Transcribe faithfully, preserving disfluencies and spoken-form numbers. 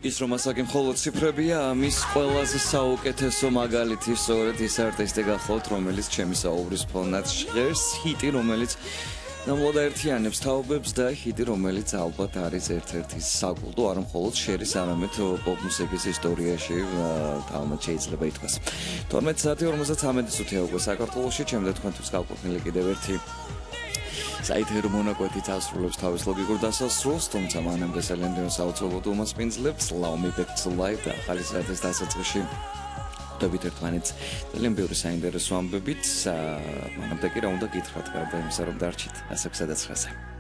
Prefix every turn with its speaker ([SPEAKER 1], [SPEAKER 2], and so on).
[SPEAKER 1] ის რომ ასაკი მხოლოდ ციფრებია, ამის ყველაზე საუკეთესო მაგალითი სწორედ ის არტისტი გახლავთ, რომელიც ჩემი საუბრის ფონად ჟღერს ჰიტი, რომელიც ნამდვილად ერთიანებს თაობებს და ჰიტი, რომელიც ალბათ არის ერთ-ერთი საკულტო, არა მხოლოდ შერის, არამედ პოპ მუსიკის ისტორიაში თამამად შეიძლება ითქვას. თორმეტი საათი ორმოცდათამეტი წუთია უკვე საქართველოში, ჩემდა თქვენთვის გავყოფილი კიდევ ერთი საითერო მონაკვეთი დასრულებს თავის ლოგიკურ დასასრულს, თუმცა მანამდე სელენდეონ საოცრებოდ უმასპინძლებს Love Me Back to Life და ახალი საათის დასაწყისში ხვდებით ერთმანეთს ძალიან ბევრი საინტერესო ამბებით, მანამდე კი რა უნდა გითხრათ, გარდა იმისა, რომ დარჩით ასექვსა და ცხრაზე.